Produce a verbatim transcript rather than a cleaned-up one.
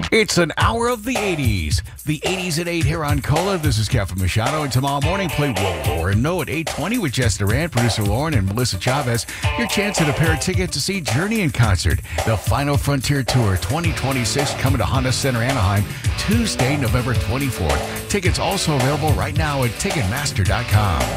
It's an hour of the eighties. The eighties at eight here on Cola. This is Kevin Machado. And tomorrow morning, play Whoa or No at eight twenty with Jess Duran, producer Lauren, and Melissa Chavez. Your chance at a pair of tickets to see Journey in concert. The Final Frontier Tour twenty twenty-six coming to Honda Center Anaheim Tuesday, November twenty-fourth. Tickets also available right now at Ticketmaster dot com.